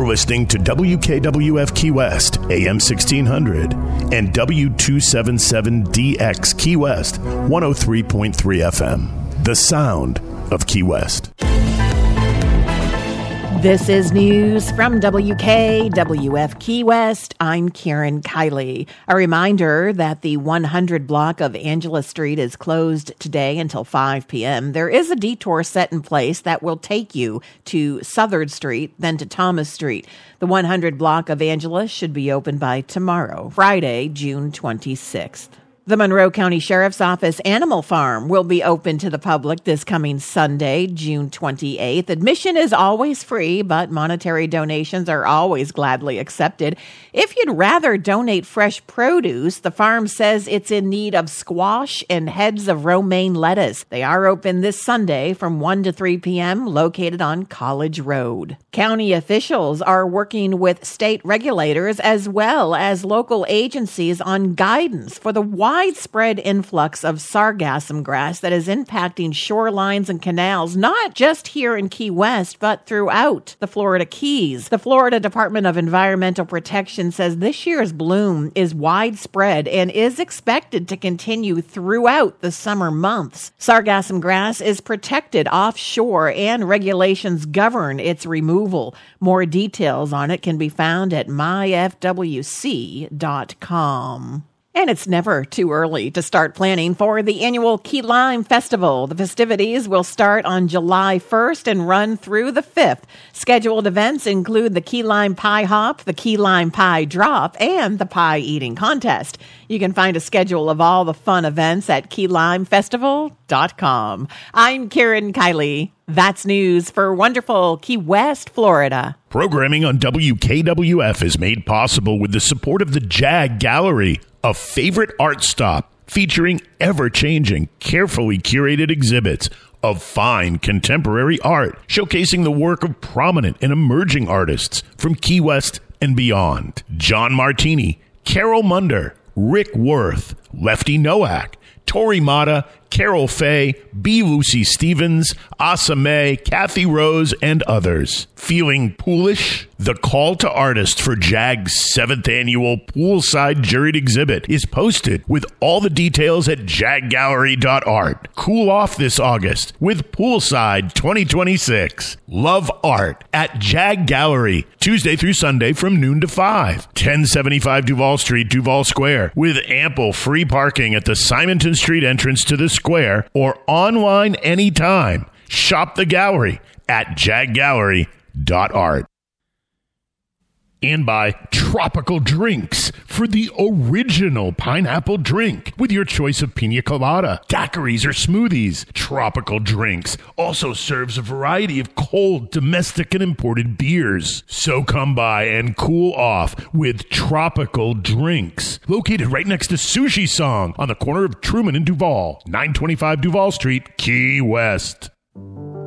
listening to WKWF Key West, AM 1600, and W277DX Key West, 103.3 FM. The sound of Key West. This is news from WKWF Key West. I'm Karen Kiley. A reminder that the 100 block of Angela Street is closed today until 5 p.m. There is a detour set in place that will take you to Southard Street, then to Thomas Street. The 100 block of Angela should be open by tomorrow, Friday, June 26th. The Monroe County Sheriff's Office Animal Farm will be open to the public this coming Sunday, June 28th. Admission is always free, but monetary donations are always gladly accepted. If you'd rather donate fresh produce, the farm says it's in need of squash and heads of romaine lettuce. They are open this Sunday from 1 to 3 p.m., located on College Road. County officials are working with state regulators as well as local agencies on guidance for the widespread influx of sargassum grass that is impacting shorelines and canals, not just here in Key West, but throughout the Florida Keys. The Florida Department of Environmental Protection says this year's bloom is widespread and is expected to continue throughout the summer months. Sargassum grass is protected offshore and regulations govern its removal. More details on it can be found at myfwc.com. And it's never too early to start planning for the annual Key Lime Festival. The festivities will start on July 1st and run through the 5th. Scheduled events include the Key Lime Pie Hop, the Key Lime Pie Drop, and the Pie Eating Contest. You can find a schedule of all the fun events at KeyLimeFestival.com. I'm Karen Kiley. That's news for wonderful Key West, Florida. Programming on WKWF is made possible with the support of the JAG Gallery, a favorite art stop featuring ever-changing, carefully curated exhibits of fine contemporary art, showcasing the work of prominent and emerging artists from Key West and beyond. John Martini, Carol Munder, Rick Worth, Lefty Nowak, Tori Mata, Carol Faye, B. Lucy Stevens, Asa May, Kathy Rose, and others. Feeling poolish? The call to artists for JAG's 7th annual Poolside Juried exhibit is posted with all the details at jaggallery.art. Cool off this August with Poolside 2026. Love art at JAG Gallery, Tuesday through Sunday from noon to 5. 1075 Duval Street, Duval Square, with ample free parking at the Simonton Street entrance to the square or online anytime. Shop the gallery at jaggallery.art. And by Tropical Drinks for the original pineapple drink with your choice of pina colada, daiquiris, or smoothies. Tropical Drinks also serves a variety of cold, domestic, and imported beers. So come by and cool off with Tropical Drinks, located right next to Sushi Song on the corner of Truman and Duval, 925 Duval Street, Key West.